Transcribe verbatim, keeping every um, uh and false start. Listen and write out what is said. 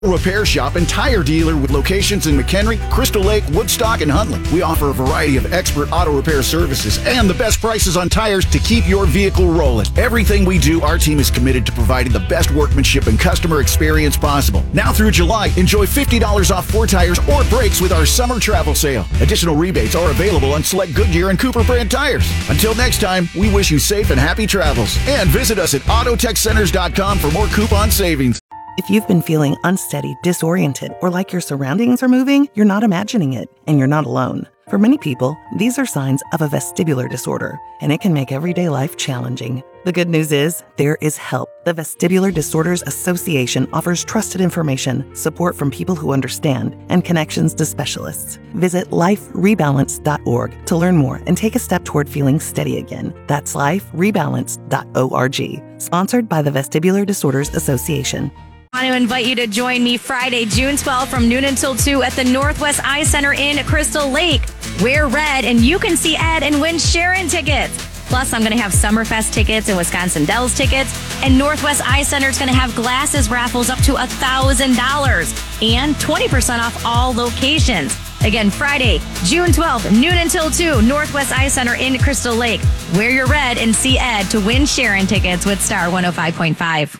Repair shop and tire dealer with locations in McHenry, Crystal Lake, Woodstock, and Huntley. We offer a variety of expert auto repair services and the best prices on tires to keep your vehicle rolling. Everything we do, our team is committed to providing the best workmanship and customer experience possible. Now through July, enjoy fifty dollars off four tires or brakes with our summer travel sale. Additional rebates are available on select Goodyear and Cooper brand tires. Until next time, we wish you safe and happy travels. And visit us at auto tech centers dot com for more coupon savings. If you've been feeling unsteady, disoriented, or like your surroundings are moving, you're not imagining it, and you're not alone. For many people, these are signs of a vestibular disorder, and it can make everyday life challenging. The good news is, there is help. The Vestibular Disorders Association offers trusted information, support from people who understand, and connections to specialists. Visit life rebalance dot org to learn more and take a step toward feeling steady again. That's life rebalance dot org. Sponsored by the Vestibular Disorders Association. I want to invite you to join me Friday, June twelfth from noon until two at the Northwest Eye Center in Crystal Lake. Wear red and you can see Ed and win Sharon tickets. Plus, I'm going to have Summerfest tickets and Wisconsin Dells tickets. And Northwest Eye Center is going to have glasses raffles up to one thousand dollars and twenty percent off all locations. Again, Friday, June twelfth, noon until two, Northwest Eye Center in Crystal Lake. Wear your red and see Ed to win Sharon tickets with Star one oh five point five.